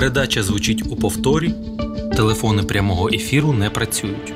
Передача звучить у повторі. Телефони прямого ефіру не працюють.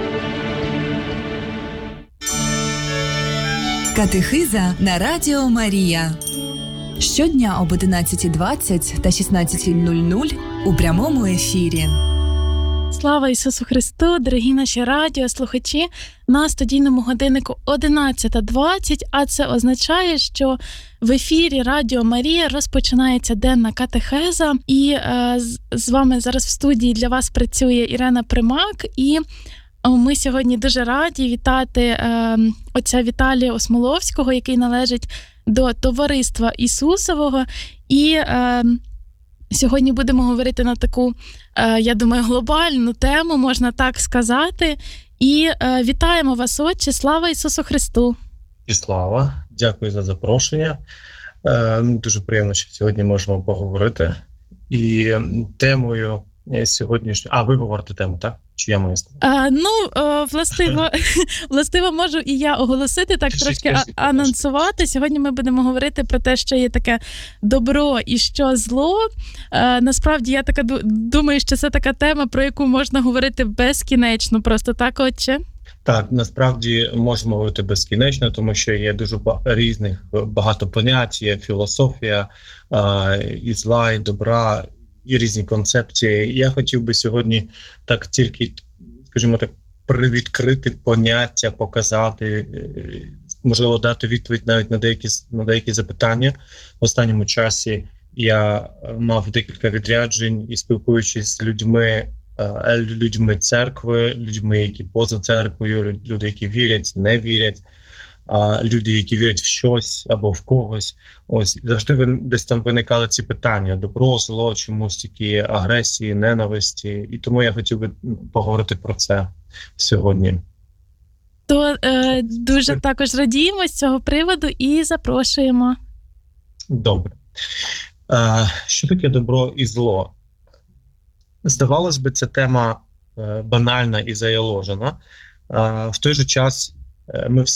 Катехиза на Радіо Марія. Щодня об 11:20 та 16:00 у прямому ефірі. Слава Ісусу Христу, дорогі наші радіослухачі! На студійному годиннику 11:20, а це означає, що в ефірі Радіо Марія розпочинається денна катехеза. І з вами зараз в студії для вас працює Ірена Примак. І ми сьогодні дуже раді вітати отця Віталія Осмоловського, який належить до Товариства Ісусового. І сьогодні будемо говорити на таку, я думаю, глобальну тему, можна так сказати. І вітаємо вас, отче, слава Ісусу Христу! І слава! Дякую за запрошення. Дуже приємно, що сьогодні можемо поговорити. І темою сьогоднішньої... ви говорите тему, так? Чи я маю сказати? Властиво можу і я оголосити, так трошки анонсувати. Сьогодні ми будемо говорити про те, що є таке добро і що зло. Насправді, я така думаю, що це така тема, про яку можна говорити безкінечно. Просто так, отче? Так, насправді можемо говорити безкінечно, тому що є дуже багато понять, є філософія і зла, і добра, і різні концепції. Я хотів би сьогодні так тільки, скажімо так, привідкрити поняття, показати, можливо, дати відповідь навіть на деякі запитання. В останньому часі я мав декілька відряджень і спілкуючись з людьми церкви, людьми, які поза церквою, люди, які вірять, не вірять, люди, які вірять в щось або в когось. Ось завжди десь там виникали ці питання: добро, зло, чомусь такі агресії, ненависті. І тому я хотів би поговорити про це сьогодні. То дуже також радіємо з цього приводу і запрошуємо. Добре. Що таке добро і зло? Здавалось би, ця тема банальна і заяложена. В той же час ми всі